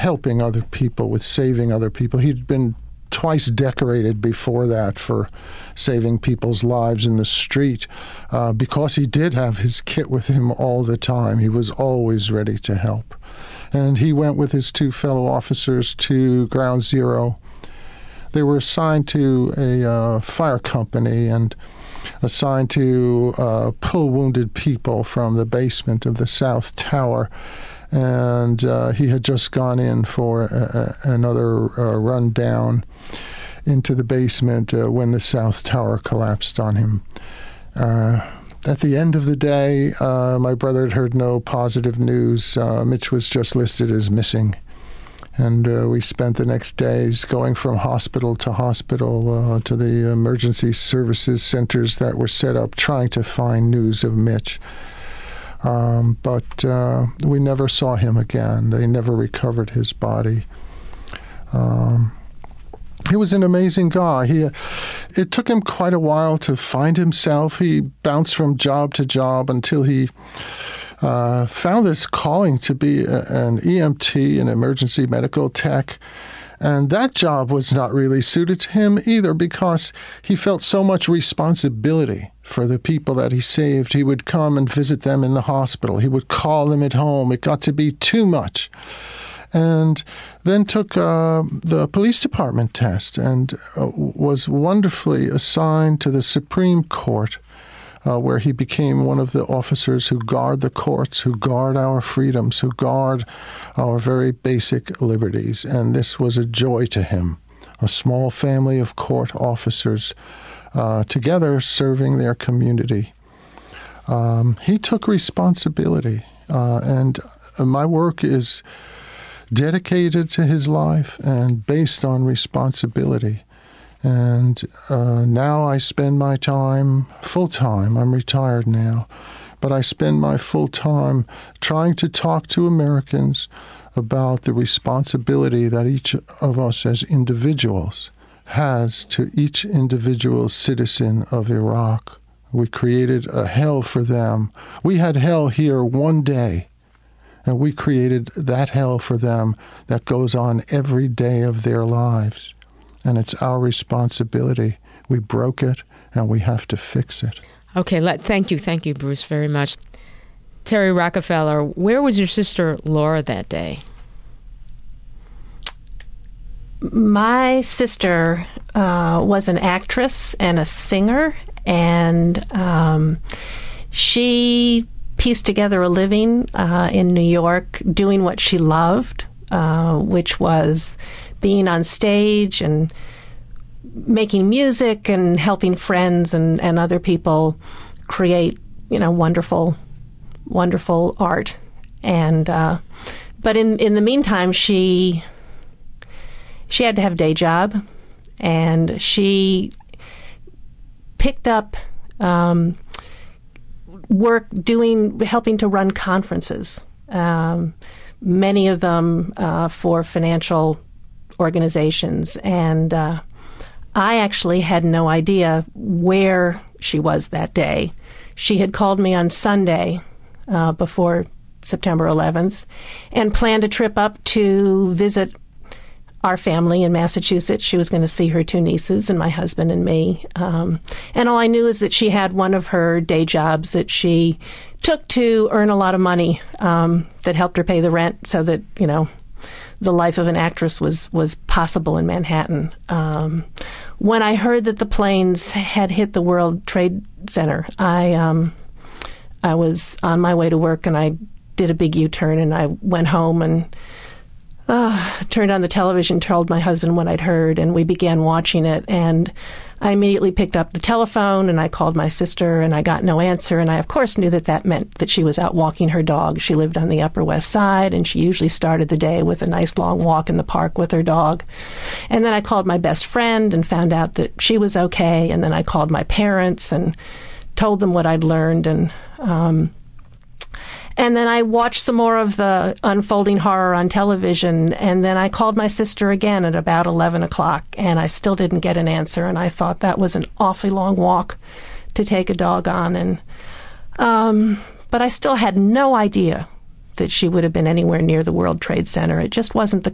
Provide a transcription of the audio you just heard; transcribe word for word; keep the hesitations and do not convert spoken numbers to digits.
helping other people, with saving other people. He'd been twice decorated before that for saving people's lives in the street uh, because he did have his kit with him all the time. He was always ready to help. And he went with his two fellow officers to Ground Zero. They were assigned to a uh, fire company and assigned to uh, pull wounded people from the basement of the South Tower. And uh, he had just gone in for a, a, another uh, run down into the basement uh, when the South Tower collapsed on him. Uh, at the end of the day, uh, my brother had heard no positive news. Uh, Mitch was just listed as missing. And uh, we spent the next days going from hospital to hospital uh, to the emergency services centers that were set up, trying to find news of Mitch. Um, but uh, we never saw him again. They never recovered his body. Um, he was an amazing guy. He, it took him quite a while to find himself. He bounced from job to job until he uh, found this calling to be a, an E M T, an emergency medical tech. And that job was not really suited to him either, because he felt so much responsibility for the people that he saved. He would come and visit them in the hospital. He would call them at home. It got to be too much. And then took uh, the police department test and uh, was wonderfully assigned to the Supreme Court, uh, where he became one of the officers who guard the courts, who guard our freedoms, who guard our very basic liberties. And this was a joy to him, a small family of court officers uh, together serving their community. Um, he took responsibility, uh, and my work is dedicated to his life and based on responsibility. And uh, now I spend my time full-time. I'm retired now. But I spend my full time trying to talk to Americans about the responsibility that each of us as individuals has to each individual citizen of Iraq. We created a hell for them. We had hell here one day, and we created that hell for them that goes on every day of their lives. And it's our responsibility. We broke it, and we have to fix it. Okay, let, thank you. Thank you, Bruce, very much. Terry Rockefeller, where was your sister Laura that day? My sister uh, was an actress and a singer, and um, she pieced together a living uh, in New York doing what she loved, uh, which was being on stage and making music and helping friends and, and other people create, you know, wonderful, wonderful art. And uh, but in in the meantime, she she had to have a day job, and she picked up um, work doing helping to run conferences, um, many of them uh, for financial organizations, and uh, I actually had no idea where she was that day. She had called me on Sunday uh, before September eleventh and planned a trip up to visit our family in Massachusetts. She was going to see her two nieces and my husband and me. Um, and all I knew is that she had one of her day jobs that she took to earn a lot of money um, that helped her pay the rent so that, you know, the life of an actress was, was possible in Manhattan. Um, when I heard that the planes had hit the World Trade Center, I um, I was on my way to work, and I did a big U-turn, and I went home and uh, turned on the television, told my husband what I'd heard, and we began watching it. And I immediately picked up the telephone, and I called my sister, and I got no answer. And I, of course, knew that that meant that she was out walking her dog. She lived on the Upper West Side, and she usually started the day with a nice long walk in the park with her dog. And then I called my best friend and found out that she was okay. And then I called my parents and told them what I'd learned. And um, and then I watched some more of the unfolding horror on television, and then I called my sister again at about eleven o'clock, and I still didn't get an answer, and I thought that was an awfully long walk to take a dog on. And um, but I still had no idea that she would have been anywhere near the World Trade Center. It just wasn't the